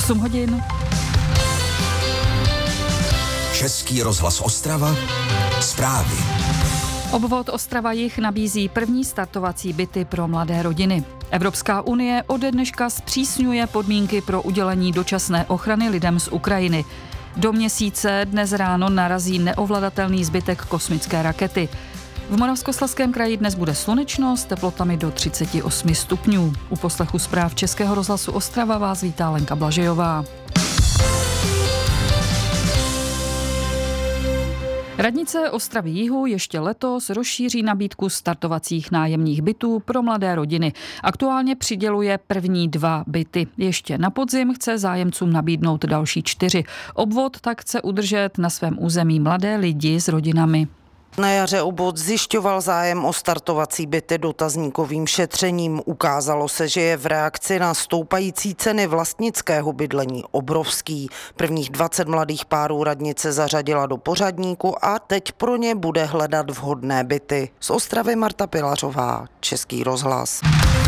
8 hodin. Český rozhlas Ostrava, zprávy. Obvod Ostrava-Jih nabízí první startovací byty pro mladé rodiny. Evropská unie ode dneška zpřísňuje podmínky pro udělení dočasné ochrany lidem z Ukrajiny. Do měsíce dnes ráno narazí neovladatelný zbytek kosmické rakety. V Moravskoslezském kraji dnes bude slunečno s teplotami do 38 stupňů. U poslechu zpráv Českého rozhlasu Ostrava vás vítá Lenka Blažejová. Radnice Ostravy-Jihu ještě letos rozšíří nabídku startovacích nájemních bytů pro mladé rodiny. Aktuálně přiděluje první 2 byty. Ještě na podzim chce zájemcům nabídnout další 4. Obvod tak chce udržet na svém území mladé lidi s rodinami. Na jaře obvod zjišťoval zájem o startovací byty dotazníkovým šetřením. Ukázalo se, že je v reakci na stoupající ceny vlastnického bydlení obrovský. Prvních 20 mladých párů radnice zařadila do pořadníku a teď pro ně bude hledat vhodné byty. Z Ostravy Marta Pilařová, Český rozhlas.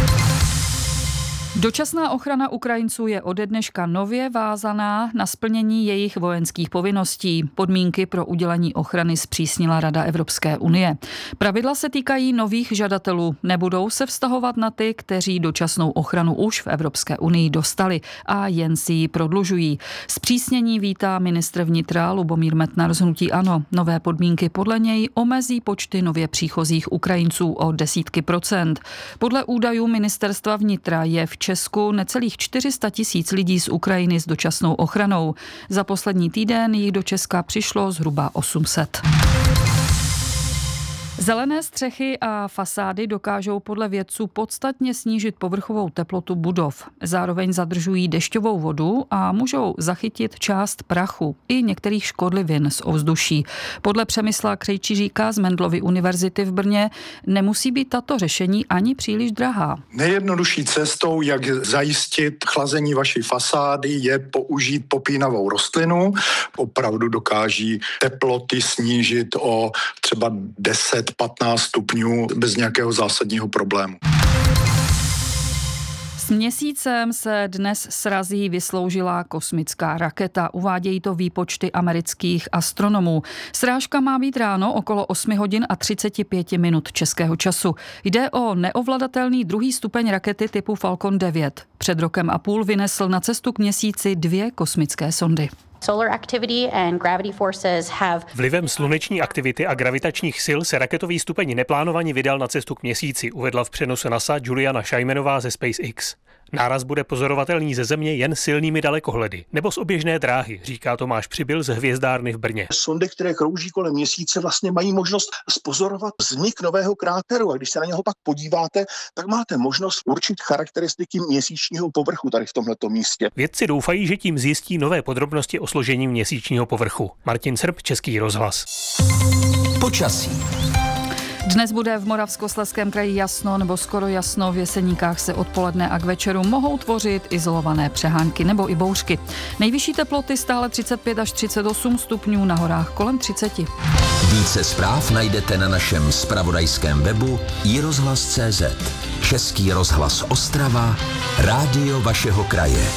Dočasná ochrana Ukrajinců je ode dneška nově vázaná na splnění jejich vojenských povinností. Podmínky pro udělení ochrany zpřísnila Rada Evropské unie. Pravidla se týkají nových žadatelů. Nebudou se vztahovat na ty, kteří dočasnou ochranu už v Evropské unii dostali a jen si ji prodlužují. Zpřísnění vítá ministr vnitra Lubomír Metnar z hnutí ANO. Nové podmínky podle něj omezí počty nově příchozích Ukrajinců o desítky procent. Podle údajů ministerstva vnitra je v Česku necelých 400 000 lidí z Ukrajiny s dočasnou ochranou. Za poslední týden jich do Česka přišlo zhruba 800. Zelené střechy a fasády dokážou podle vědců podstatně snížit povrchovou teplotu budov. Zároveň zadržují dešťovou vodu a můžou zachytit část prachu i některých škodlivin z ovzduší. Podle Přemysla Krejčíříka z Mendelovy univerzity v Brně nemusí být tato řešení ani příliš drahá. Nejjednodušší cestou, jak zajistit chlazení vaší fasády, je použít popínavou rostlinu. Opravdu dokáží teploty snížit o třeba 10-15 stupňů bez nějakého zásadního problému. S Měsícem se dnes srazí vysloužilá kosmická raketa. Uvádějí to výpočty amerických astronomů. Srážka má být ráno okolo 8 hodin a 35 minut českého času. Jde o neovladatelný druhý stupeň rakety typu Falcon 9. Před rokem a půl vynesl na cestu k Měsíci 2 kosmické sondy. Vlivem sluneční aktivity a gravitačních sil se raketový stupeň neplánovaně vydal na cestu k Měsíci, uvedla v přenosu NASA Juliana Scheimenová ze SpaceX. Náraz bude pozorovatelný ze Země jen silnými dalekohledy nebo z oběžné dráhy, říká Tomáš Přibyl z Hvězdárny v Brně. Sondy, které krouží kolem Měsíce, vlastně mají možnost zpozorovat vznik nového kráteru a když se na něho pak podíváte, tak máte možnost určit charakteristiky měsíčního povrchu tady v tomhleto místě. Vědci doufají, že tím zjistí nové podrobnosti o složení měsíčního povrchu. Martin Srb, Český rozhlas. Počasí. Dnes bude v Moravskoslezském kraji jasno nebo skoro jasno, v Jeseníkách se odpoledne a k večeru mohou tvořit izolované přehánky nebo i bouřky. Nejvyšší teploty stále 35 až 38 stupňů, na horách kolem 30. Více zpráv najdete na našem zpravodajském webu iRozhlas.cz. Český rozhlas Ostrava, rádio vašeho kraje.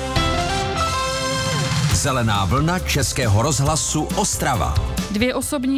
Zelená vlna Českého rozhlasu Ostrava. 2 osobní